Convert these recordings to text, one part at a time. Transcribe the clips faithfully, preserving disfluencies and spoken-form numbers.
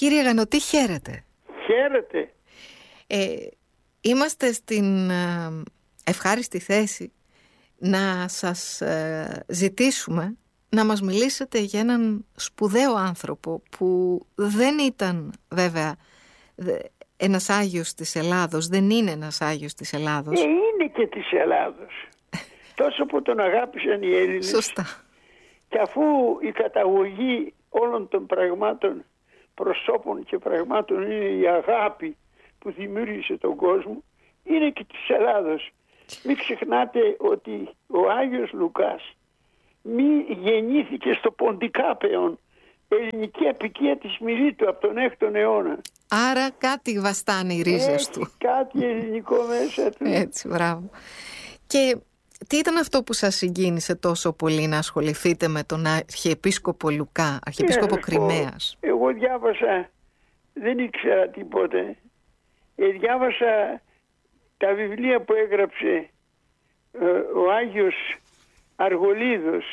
Κύριε Γανωτή, χαίρετε. Χαίρετε. Ε, είμαστε στην ε, ευχάριστη θέση να σας ε, ζητήσουμε να μας μιλήσετε για έναν σπουδαίο άνθρωπο που δεν ήταν βέβαια ένας Άγιος της Ελλάδος, δεν είναι ένας Άγιος της Ελλάδος. Ε, είναι και της Ελλάδος. Τόσο που τον αγάπησαν οι Έλληνες. Σωστά. Και αφού η καταγωγή όλων των πραγμάτων, προσώπων και πραγμάτων είναι η αγάπη που δημιούργησε τον κόσμο, είναι και της Ελλάδος. Μην ξεχνάτε ότι ο Άγιος Λουκάς μη γεννήθηκε στο Ποντικάπεον, ελληνική απικία της Μιλήτου από τον έκτο αιώνα. Άρα κάτι βαστάνε οι ρίζες Έχει του. κάτι ελληνικό μέσα του. Έτσι, μπράβο. Και τι ήταν αυτό που σας συγκίνησε τόσο πολύ να ασχοληθείτε με τον Αρχιεπίσκοπο Λουκά, Αρχιεπίσκοπο Κριμαίας? Εγώ διάβασα, δεν ήξερα τίποτε. Ε, διάβασα τα βιβλία που έγραψε ε, ο Άγιος Αργολίδος,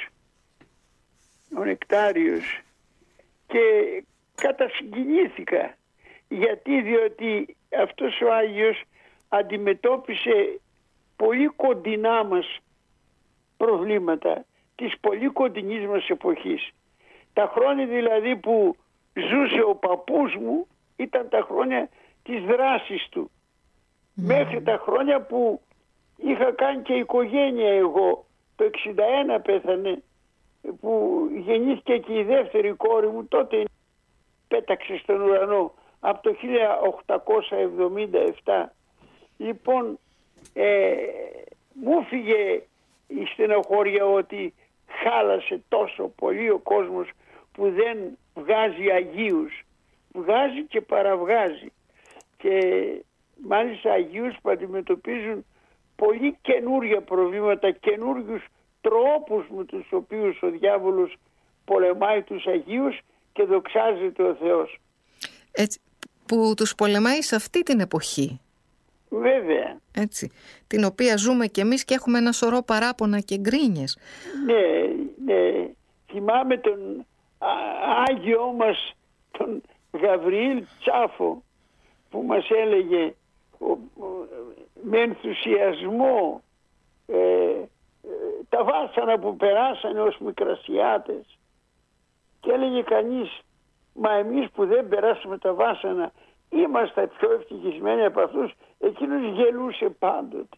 ο Νεκτάριος, και κατασυγκινήθηκα. Γιατί, διότι αυτός ο Άγιος αντιμετώπισε πολύ κοντινά μας προβλήματα της πολύ κοντινής μας εποχής. Τα χρόνια δηλαδή που ζούσε ο παππούς μου ήταν τα χρόνια της δράσης του. Mm. Μέχρι τα χρόνια που είχα κάνει και οικογένεια εγώ. Το εξήντα ένα πέθανε, που γεννήθηκε και η δεύτερη κόρη μου, τότε πέταξε στον ουρανό από το χίλια οκτακόσια εβδομήντα επτά. Λοιπόν, ε, μου φύγε η στενοχώρια ότι χάλασε τόσο πολύ ο κόσμος που δεν βγάζει Αγίους. Βγάζει και παραβγάζει. Και μάλιστα Αγίους που αντιμετωπίζουν πολύ καινούρια προβλήματα, καινούριους τρόπους με τους οποίους ο διάβολος πολεμάει τους Αγίους και δοξάζεται ο Θεός. Έτσι, που τους πολεμάει σε αυτή την εποχή. Βέβαια. Έτσι, την οποία ζούμε κι εμείς και έχουμε ένα σωρό παράπονα και γκρίνιες. Ναι, ναι. Θυμάμαι τον α, Άγιο μας, τον Γαβριήλ Τσάφο, που μας έλεγε ο, ο, με ενθουσιασμό ε, ε, τα βάσανα που περάσανε ως μικρασιάτες, και έλεγε κανείς, μα εμείς που δεν περάσαμε τα βάσανα είμαστε πιο ευτυχισμένοι από αυτούς. Εκείνος γελούσε πάντοτε.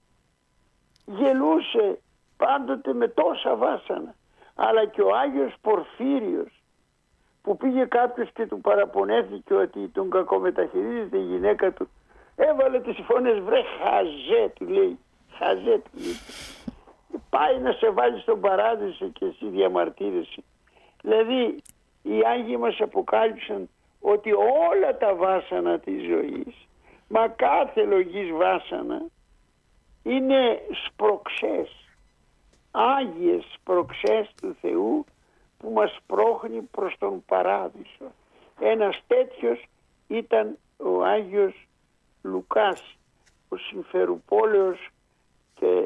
Γελούσε πάντοτε με τόσα βάσανα. Αλλά και ο Άγιος Πορφύριος, που πήγε κάποιος και του παραπονέθηκε ότι τον κακομεταχειρίζεται η γυναίκα του, έβαλε τις φωνές, βρε χαζέ, του λέει, χαζέ, του λέει. Πάει να σε βάλει στον παράδεισο και εσύ διαμαρτύρεσαι. Δηλαδή οι Άγιοι μας αποκάλυψαν ότι όλα τα βάσανα της ζωής, μα κάθε λογής βάσανα, είναι σπροξές, άγιες σπροξές του Θεού που μας πρόχνει προς τον παράδεισο. Ένας τέτοιος ήταν ο Άγιος Λουκάς, ο Συμφερουπόλεως. Και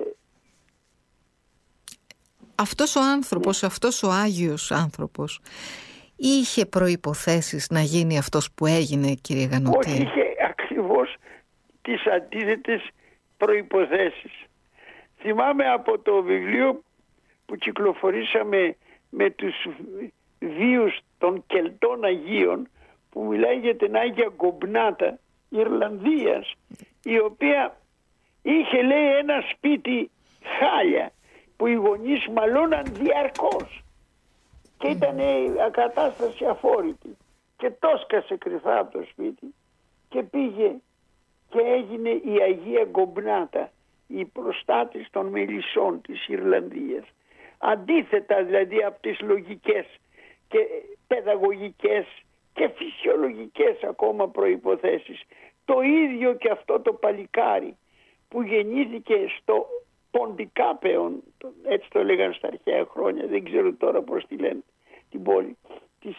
αυτός ο άνθρωπος, ναι. αυτός ο Άγιος άνθρωπος είχε προϋποθέσεις να γίνει αυτός που έγινε, κύριε Γανωτή? Όχι, είχε ακριβώς τις αντίθετες προϋποθέσεις. Θυμάμαι από το βιβλίο που κυκλοφορήσαμε με τους βίους των Κελτών Αγίων, που μιλάει για την Άγια Γκομπνάτα Ιρλανδίας, η οποία είχε, λέει, ένα σπίτι χάλια που οι γονείς μαλώναν διαρκώς και ήταν ακατάσταση αφόρητη, και το σκασε κρυφά από το σπίτι και πήγε και έγινε η Αγία Γκομπνάτα, η προστάτης των μελισσών της Ιρλανδίας. Αντίθετα δηλαδή από τις λογικές και παιδαγωγικές και φυσιολογικές ακόμα προϋποθέσεις. Το ίδιο και αυτό το παλικάρι που γεννήθηκε στο Ποντικάπεον, έτσι το λέγανε στα αρχαία χρόνια, δεν ξέρω τώρα πώς τη λένε, την πόλη της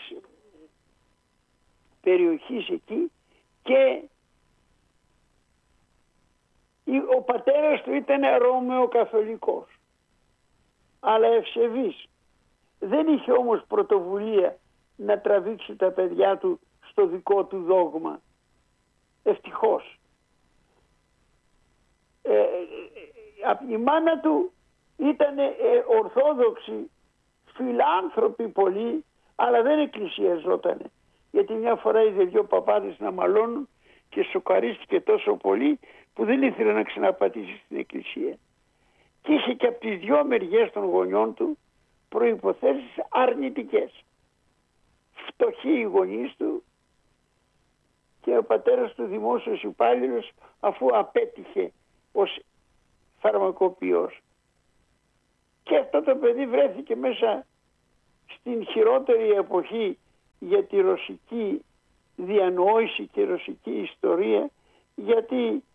περιοχής εκεί, και ο πατέρας του ήταν Ρώμαιο καθολικός, αλλά ευσεβής. Δεν είχε όμως πρωτοβουλία να τραβήξει τα παιδιά του στο δικό του δόγμα. Ευτυχώς. Ε, ε, η μάνα του ήταν ε, ορθόδοξη, φιλάνθρωποι πολύ, αλλά δεν εκκλησιαζότανε. Γιατί μια φορά είδε δύο παπάδες να μαλώνουν και σοκαρίστηκε τόσο πολύ που δεν ήθελε να ξαναπατήσει στην εκκλησία. Και είχε και από τις δυο μεριές των γονιών του προϋποθέσεις αρνητικές. Φτωχοί οι γονείς του και ο πατέρας του δημόσιος υπάλληλος, αφού απέτυχε ως φαρμακοποιός. Και αυτό το παιδί βρέθηκε μέσα στην χειρότερη εποχή για τη ρωσική διανόηση και ρωσική ιστορία, γιατί